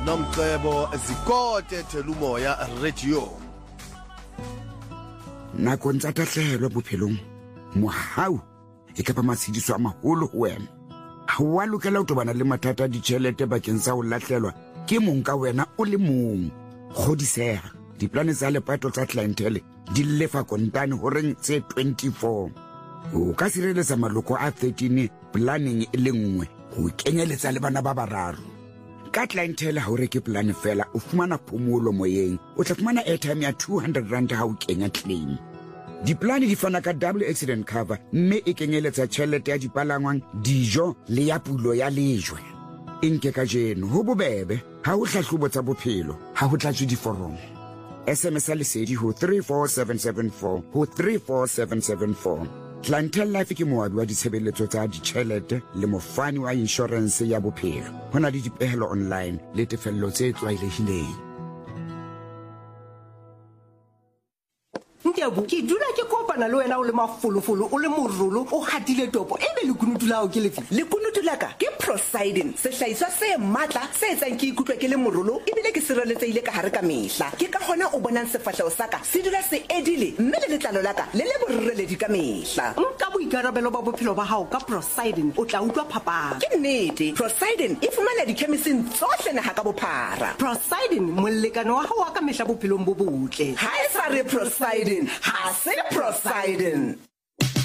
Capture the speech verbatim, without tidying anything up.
nomcebo Zikote Telumoya Radio. Nakong tsa tahlehelo bophelong mohau e ka ba matshidiso a maholo ho wena. Ha wa lokela ho tobana le mathata a ditjhelete bakeng sa ho lahlelwa ke mong ka wena o le mong. Kgodiseha diplane tsa lepato tsa clientele di lefa kontane ho reng tse twenty-four. O ka sireletsa maloko a thirteen planning e le nngwe ho kenyeletsa le bana ba bararo. Ka clientele ha o reke plan fela o fumana phomolo moyeng, o tla fumana airtime ya two hundred rand ha o kenya claim. Diplane di fana ka double accident cover mme e kenyeletsa tjhelete ya dipalangwang, dijo le ya pulo ya lejwe. Inke ka jeno ho bobebe ha o hlahlobo tsa bophelo ha ho tlatswe diforomo. S M S a lesedi ho three four seven seven four ho three four seven seven four. Clientele Life ke moabi wa ditshebeletso tsa ditjhelete le mofani wa insurance ya bophelo. Hona le dipehelo online le tefello tse tlwaelehileng. Ntiabu ke dula ke kopana le wena o le mafolofolo o le morolo o hatile topo e be le kunutu la o ke lefi le kunutu la ka ke Prosidin se hlaiswa se matla se etsang ke ikutlwa ke le morolo e bile ke sireletsehile ka hare ka mehla ke ka hona o bonang sefahleo sa ka se dula se edile mme le letlalo la ka le le borreledi ka mehla. Nka boikarabelo ba bophelo ba hao ka Prosidin o tla utlwa phapang. Ke nnete Prosidin e fumana dikhemising tsohle naha ka bophara. Prosidin molekane wa hao ka mehla bophelong bo botle. Ha e sa re Prosidin ha se Prosidin.